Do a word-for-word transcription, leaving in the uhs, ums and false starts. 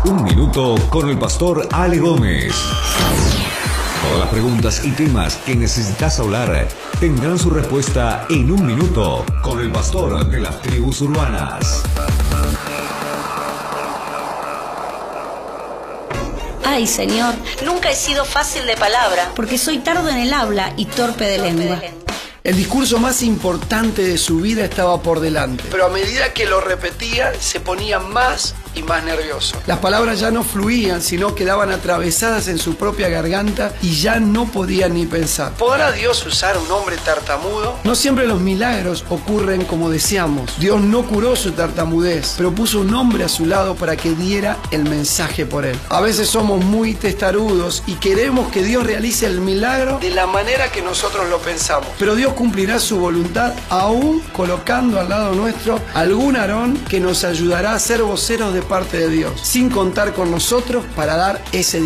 Un minuto con el pastor Ale Gómez. Todas las preguntas y temas que necesitas hablar tendrán su respuesta en un minuto con el pastor de las tribus urbanas. Ay, Señor, nunca he sido fácil de palabra, porque soy tardo en el habla y torpe de lengua. El discurso más importante de su vida estaba por delante, pero a medida que lo repetía, se ponía más y más nervioso. Las palabras ya no fluían, sino quedaban atravesadas en su propia garganta y ya no podía ni pensar. ¿Podrá Dios usar a un hombre tartamudo? No siempre los milagros ocurren como deseamos. Dios no curó su tartamudez, pero puso un hombre a su lado para que diera el mensaje por él. A veces somos muy testarudos y queremos que Dios realice el milagro de la manera que nosotros lo pensamos. Pero Dios cumplirá su voluntad aún colocando al lado nuestro algún Aarón que nos ayudará a ser voceros de parte de Dios, sin contar con nosotros para dar ese